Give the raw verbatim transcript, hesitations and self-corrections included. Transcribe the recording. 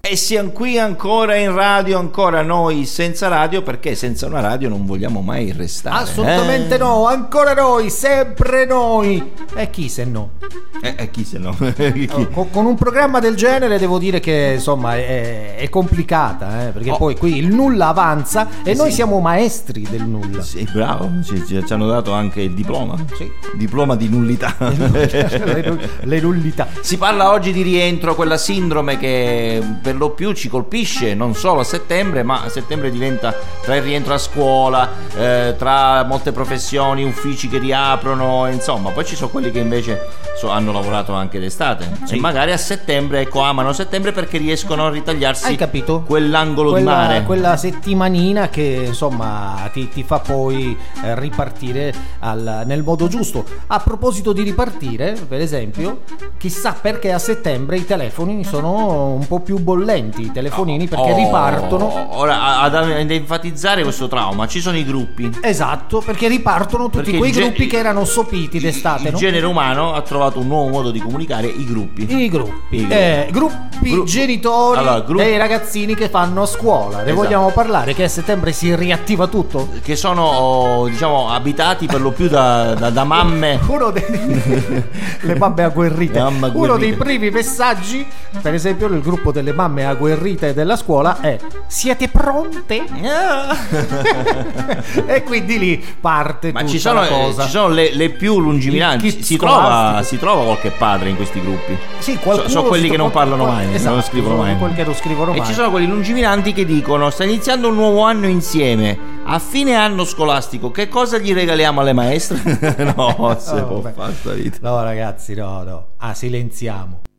E siamo qui ancora in radio, ancora noi senza radio, perché senza una radio non vogliamo mai restare. Assolutamente eh? no, ancora noi, sempre noi. E chi se no? E eh, eh, chi se no? Oh, con, con un programma del genere devo dire che insomma è, è complicata, eh, perché oh. poi qui il nulla avanza e eh noi sì. siamo maestri del nulla. Sì, bravo, ci, ci hanno dato anche il diploma. Sì. Diploma di nullità. le, le nullità. Si parla oggi di rientro, quella sindrome che per lo più ci colpisce non solo a settembre, ma a settembre diventa tra il rientro a scuola, eh, tra molte professioni, uffici che riaprono, insomma. Poi ci sono quelli che invece so, hanno lavorato anche d'estate, sì. e magari a settembre, ecco, amano settembre perché riescono a ritagliarsi, hai capito? Quell'angolo quella, di mare, quella settimanina che insomma ti, ti fa poi eh, ripartire al, nel modo giusto. A proposito di ripartire, per esempio, chissà perché a settembre i telefoni sono un po' più bollenti, i telefonini, perché oh, ripartono. Ora ad, ad enfatizzare questo trauma ci sono i gruppi. Esatto, perché ripartono tutti perché quei ge- gruppi che erano sopiti d'estate. Il no? genere umano ha trovato un nuovo modo di comunicare, i gruppi. I gruppi, I eh, gruppi Gru- genitori allora, gru- dei ragazzini che fanno a scuola. Ne esatto. vogliamo parlare? Che a settembre si riattiva tutto? Che sono, diciamo, abitati per lo più da, da, da mamme. Uno dei le mamme agguerrite. Mamme agguerrite. Uno dei primi messaggi, per esempio, nel gruppo delle mamme agguerrite della scuola è: siete pronte? E quindi lì parte ma tutta ci sono, la cosa. ci sono le, le più lungimiranti. Si trova, si trova qualche padre in questi gruppi. Sì, qualcuno. So, so quelli che non parlano mai, esatto, non scrivono mai. Quelli che non scrivono e mai. ci sono quelli lungimiranti che dicono: sta iniziando un nuovo anno insieme. A fine anno scolastico, che cosa gli regaliamo alle maestre? No, se oh, può beh. fare sta vita. No, ragazzi, no, no. Ah, silenziamo.